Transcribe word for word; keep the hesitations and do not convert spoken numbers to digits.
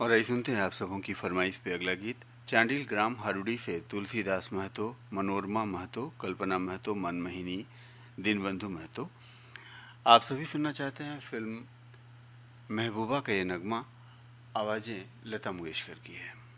और आई सुनते हैं आप सबों की फरमाइश पे अगला गीत। चांडिल ग्राम हारुड़ी से तुलसीदास महतो, मनोरमा महतो, कल्पना महतो, मनमोहिनी, दीनबंधु महतो आप सभी सुनना चाहते हैं फिल्म महबूबा का ये नगमा। आवाज़ें लता मंगेशकर की है।